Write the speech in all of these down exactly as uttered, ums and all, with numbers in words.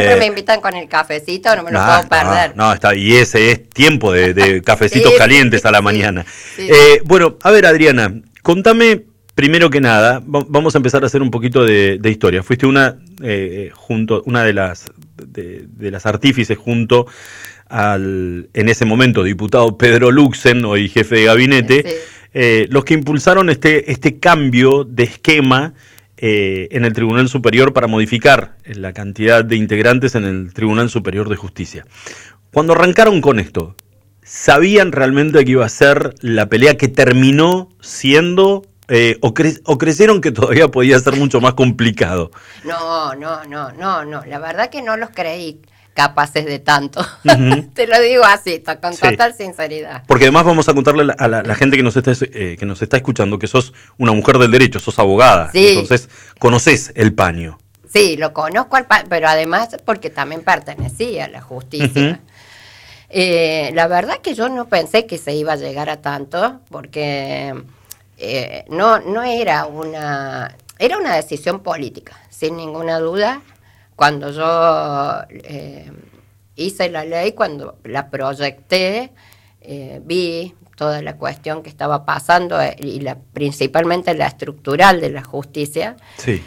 Siempre me invitan con el cafecito, no me lo ah, puedo perder. No, no, está, y ese es tiempo de, de cafecitos sí, calientes a la mañana. Sí, sí. Eh, bueno, a ver, Adriana, contame primero que nada, vamos a empezar a hacer un poquito de, de historia. Fuiste una eh, junto, una de las de, de las artífices junto al, en ese momento, diputado Pedro Luxen, hoy jefe de gabinete, sí. eh, los que impulsaron este, este cambio de esquema eh, en el Tribunal Superior para modificar la cantidad de integrantes en el Tribunal Superior de Justicia. Cuando arrancaron con esto, ¿sabían realmente que iba a ser la pelea que terminó siendo eh, o, cre- o creyeron que todavía podía ser mucho más complicado? No, no, no, no, no, la verdad que no los creí capaces de tanto. Uh-huh. Te lo digo así, con sí. total sinceridad. Porque además vamos a contarle a la, la gente que nos está eh, que nos está escuchando que sos una mujer del derecho, sos abogada, sí. Entonces conocés el paño. Sí, lo conozco al paño, pero además porque también pertenecía a la justicia. Uh-huh. Eh, la verdad que yo no pensé que se iba a llegar a tanto, porque eh, no, no era una, era una decisión política, sin ninguna duda. Cuando yo eh, hice la ley, cuando la proyecté, eh, vi toda la cuestión que estaba pasando eh, y la, principalmente la estructural de la justicia. Sí.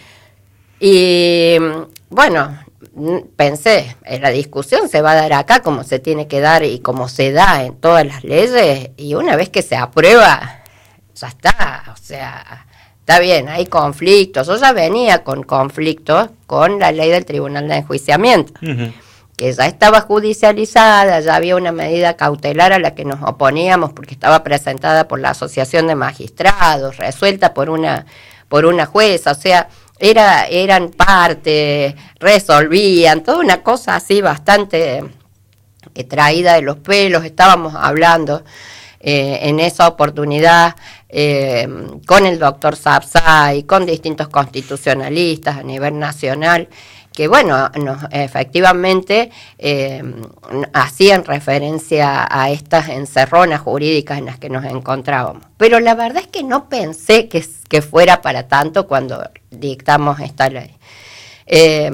Y bueno, pensé, la discusión se va a dar acá como se tiene que dar y como se da en todas las leyes, y una vez que se aprueba, ya está, o sea... Está bien, hay conflictos. Yo ya venía con conflictos con la ley del Tribunal de Enjuiciamiento, uh-huh. que ya estaba judicializada, ya había una medida cautelar a la que nos oponíamos porque estaba presentada por la Asociación de Magistrados, resuelta por una por una jueza, o sea, era eran parte, resolvían, toda una cosa así bastante eh, traída de los pelos. Estábamos hablando eh, en esa oportunidad Eh, con el doctor Sapsay, con distintos constitucionalistas a nivel nacional, que bueno, nos, efectivamente eh, hacían referencia a estas encerronas jurídicas en las que nos encontrábamos. Pero la verdad es que no pensé que, que fuera para tanto cuando dictamos esta ley. Eh,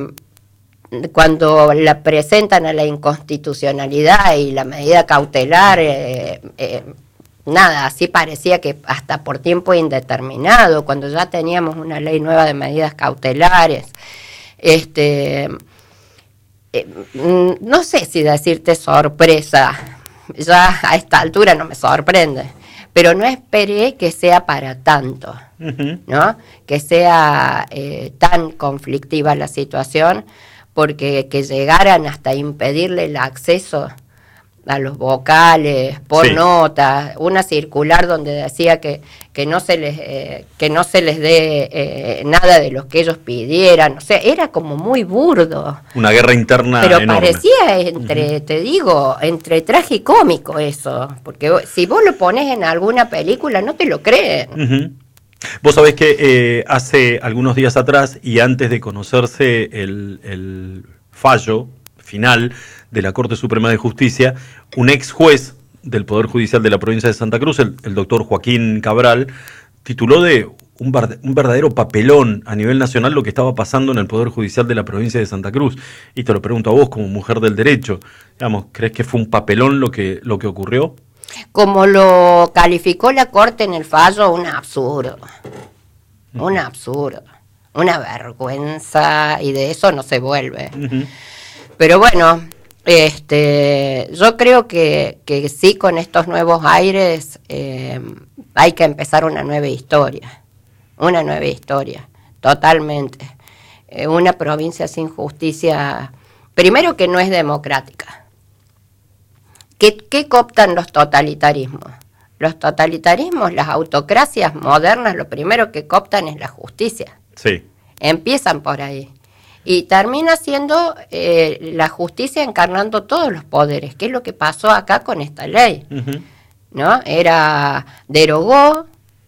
cuando la presentan a la inconstitucionalidad y la medida cautelar, eh, eh, nada, así parecía que hasta por tiempo indeterminado, cuando ya teníamos una ley nueva de medidas cautelares. Este, eh, no sé si decirte sorpresa, ya a esta altura no me sorprende, pero no esperé que sea para tanto, uh-huh. ¿no? Que sea eh, tan conflictiva la situación, porque que llegaran hasta impedirle el acceso a los vocales, por sí. notas, una circular donde decía que, que no se les eh, que no se les dé eh, nada de lo que ellos pidieran, o sea, era como muy burdo. Una guerra interna pero enorme. Parecía entre, uh-huh. te digo, entre traje y cómico eso, porque si vos lo pones en alguna película no te lo creen. Uh-huh. Vos sabés que eh, hace algunos días atrás y antes de conocerse el, el fallo final de la Corte Suprema de Justicia, un ex juez del Poder Judicial de la provincia de Santa Cruz, el, el doctor Joaquín Cabral, tituló de un, bar, un verdadero papelón a nivel nacional lo que estaba pasando en el Poder Judicial de la provincia de Santa Cruz. Y te lo pregunto a vos, como mujer del derecho, digamos, ¿crees que fue un papelón lo que, lo que ocurrió? Como lo calificó la Corte en el fallo, un absurdo, uh-huh. un absurdo, una vergüenza, y de eso no se vuelve. Uh-huh. Pero bueno, este, yo creo que, que sí, con estos nuevos aires eh, hay que empezar una nueva historia, una nueva historia, totalmente. Eh, una provincia sin justicia, primero que no es democrática. ¿Qué, qué cooptan los totalitarismos? Los totalitarismos, las autocracias modernas, lo primero que cooptan es la justicia. Sí. Empiezan por ahí. Y termina siendo eh, la justicia encarnando todos los poderes, que es lo que pasó acá con esta ley. Uh-huh. ¿No? Era, derogó,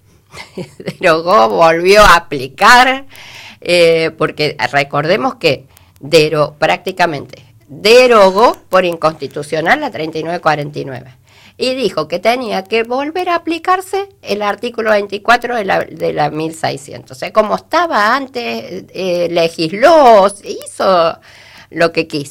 derogó, volvió a aplicar, eh, porque recordemos que dero, prácticamente derogó por inconstitucional la treinta y nueve cuarenta y nueve y dijo que tenía que volver a aplicarse el artículo veinticuatro de la, de la mil seiscientos. O sea, como estaba antes, eh, legisló, hizo lo que quiso.